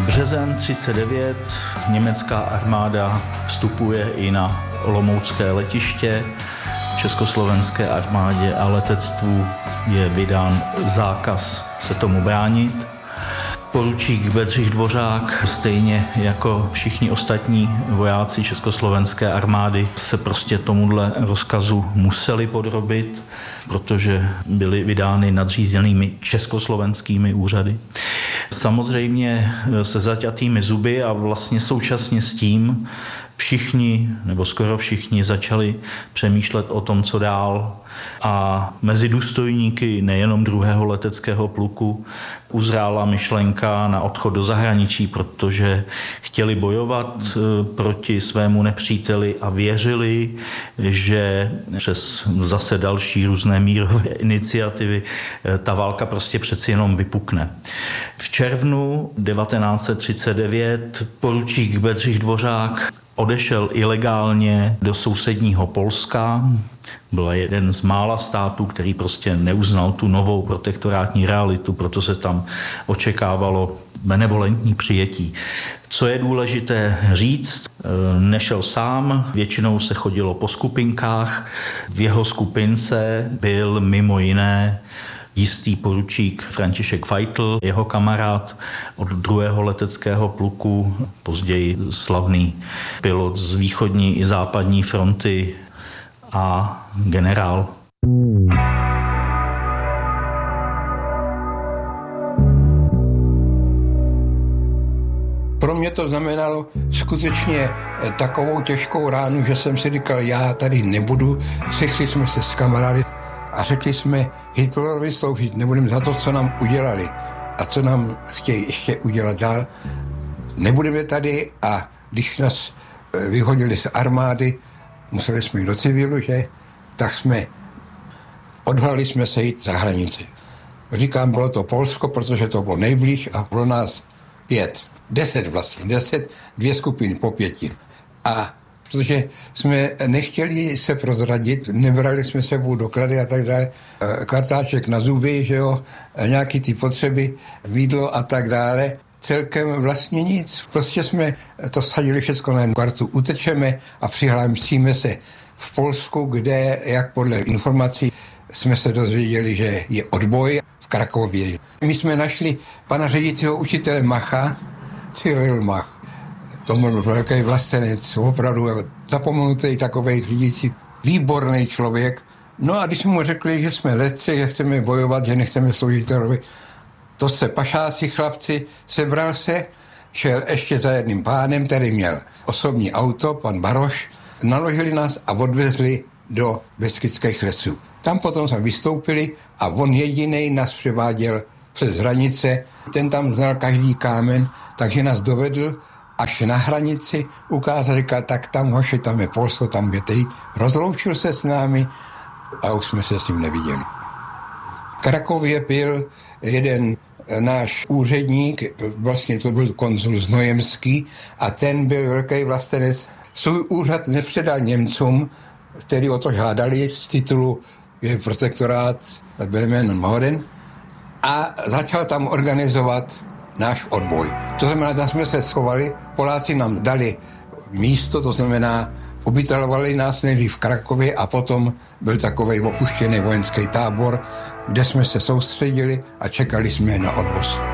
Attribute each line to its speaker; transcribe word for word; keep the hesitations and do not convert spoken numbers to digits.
Speaker 1: Březen třicet devět, německá armáda vstupuje i na olomoucké letiště. Československé armádě a letectvu je vydán zákaz se tomu bránit. Poručík Bedřich Dvořák, stejně jako všichni ostatní vojáci československé armády, se prostě tomuhle rozkazu museli podrobit, protože byly vydány nadřízenými československými úřady. Samozřejmě se zaťatými zuby a vlastně současně s tím všichni, nebo skoro všichni, začali přemýšlet o tom, co dál. A mezi důstojníky nejenom druhého leteckého pluku uzrála myšlenka na odchod do zahraničí, protože chtěli bojovat proti svému nepříteli a věřili, že přes zase další různé mírové iniciativy ta válka prostě přeci jenom vypukne. V červnu devatenáct set třicet devět poručík Bedřich Dvořák odešel ilegálně do sousedního Polska. Byl jeden z mála států, který prostě neuznal tu novou protektorátní realitu, proto se tam očekávalo benevolentní přijetí. Co je důležité říct, nešel sám, většinou se chodilo po skupinkách. V jeho skupince byl mimo jiné jistý poručík František Feitl, jeho kamarád od druhého leteckého pluku, později slavný pilot z východní i západní fronty a generál.
Speaker 2: Pro mě to znamenalo skutečně takovou těžkou ránu, že jsem si říkal, já tady nebudu. Sešli jsme se s kamarády a řekli jsme, Hitlerovi sloužit nebudeme za to, co nám udělali a co nám chtějí ještě udělat dál. Nebudeme tady a když nás vyhodili z armády, museli jsme jít do civilu, že? Tak jsme, odhodlali jsme se jít za hranici. Říkám, bylo to Polsko, protože to bylo nejblíž a bylo nás pět, deset vlastně, deset, dvě skupiny po pěti. A protože jsme nechtěli se prozradit, nebrali jsme sebou doklady a tak dále, kartáček na zuby, že jo, nějaký ty potřeby, jídlo a tak dále. Celkem vlastně nic. Prostě jsme to sadili všechno na jednu kartu. Utečeme a přihlásíme se v Polsku, kde, jak podle informací, jsme se dozvěděli, že je odboj v Krakově. My jsme našli pana ředícího učitele Macha, Cyril Mach. To byl velký vlastenec, opravdu zapomenutý takovej řídící, výborný člověk. No a když jsme mu řekli, že jsme letci, že chceme bojovat, že nechceme sloužit terovi, to se pašáci chlapci, sebral se, šel ještě za jedným pánem, který měl osobní auto, pan Baroš, naložili nás a odvezli do Beskydských lesů. Tam potom jsme vystoupili a on jedinej nás převáděl přes hranice. Ten tam znal každý kámen, takže nás dovedl až na hranici, ukázal, říkal, tak tam hoši, tam je Polsko, tam je tej. Rozloučil se s námi a už jsme se s ním neviděli. V Krakově byl jeden náš úředník, vlastně to byl konzul Znojemský a ten byl velký vlastenec. Svůj úřad nepředal Němcům, který o to žádali z titulu je protektorát Böhmen Norden a začal tam organizovat náš odboj. To znamená, tam jsme se schovali, Poláci nám dali místo, to znamená, ubytovali nás nejdřív v Krakově a potom byl takovej opuštěný vojenský tábor, kde jsme se soustředili a čekali jsme na odvoz.